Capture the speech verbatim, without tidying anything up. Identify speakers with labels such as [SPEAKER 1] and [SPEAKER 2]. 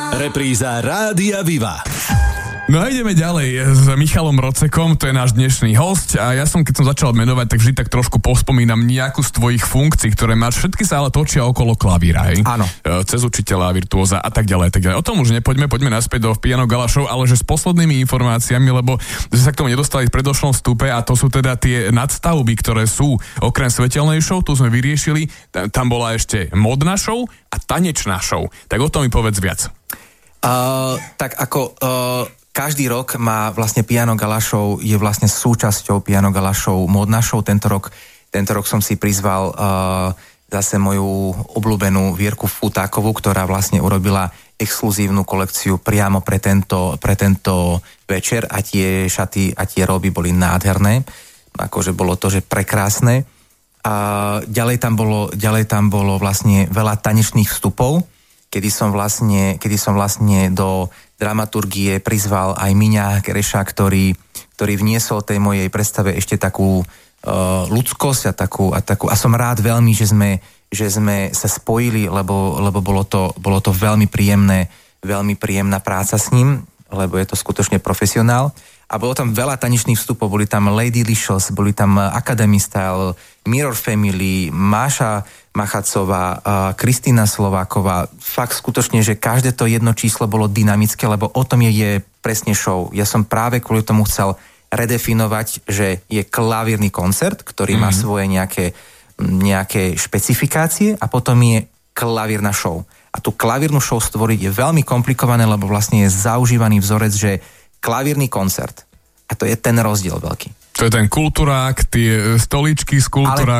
[SPEAKER 1] Repríza Rádia Viva.
[SPEAKER 2] No a ideme ďalej s Michalom Rocekom, to je náš dnešný hosť a ja som, keď som začal menovať, tak vždy tak trošku pospomínam nejakú z tvojich funkcií, ktoré máš, všetky sa ale točia okolo klavíra, hej?
[SPEAKER 3] Áno.
[SPEAKER 2] Cez učiteľa, virtuóza a tak ďalej, tak ďalej. O tom už nepoďme, poďme naspäť do Piano Gala Show, ale že s poslednými informáciami, lebo sme sa k tomu nedostali v predošlom vstupe a to sú teda tie nadstavby, ktoré sú okrem svetelnej show, tu sme vyriešili, tam bola ešte modná show a tanečná show. Tak o tom mi povedz viac.
[SPEAKER 3] Uh, tak ako... Uh... Každý rok má vlastne Piano Gala Show, je vlastne súčasťou Piano Gala Show módna show. Tento rok, tento rok som si prizval uh, zase moju obľúbenú Vierku Futákovú, ktorá vlastne urobila exkluzívnu kolekciu priamo pre tento, pre tento večer a tie šaty a tie roby boli nádherné. Akože bolo to, že prekrásne. A ďalej tam bolo, ďalej tam bolo vlastne veľa tanečných vstupov, kedy som vlastne, kedy som vlastne do dramaturgie prizval aj Miňa Kereša, ktorý, ktorý vniesol tej mojej predstave ešte takú uh, ľudskosť a takú, a takú... A som rád veľmi, že sme, že sme sa spojili, lebo, lebo bolo, to, bolo to veľmi príjemné, veľmi príjemná práca s ním, lebo je to skutočne profesionál. A bolo tam veľa tanečných vstupov, boli tam Lady Licious, boli tam Academy Style, Mirror Family, Máša Machacová, Kristýna Slováková. Fakt skutočne, že každé to jedno číslo bolo dynamické, lebo o tom je, je presne show. Ja som práve kvôli tomu chcel redefinovať, že je klavírny koncert, ktorý mm-hmm. má svoje nejaké, nejaké špecifikácie a potom je klavírna show. A tú klavírnu show stvoriť je veľmi komplikované, lebo vlastne je zaužívaný vzorec, že klavírny koncert. A to je ten rozdiel veľký.
[SPEAKER 2] To je ten kulturák, tie stoličky z kultúra.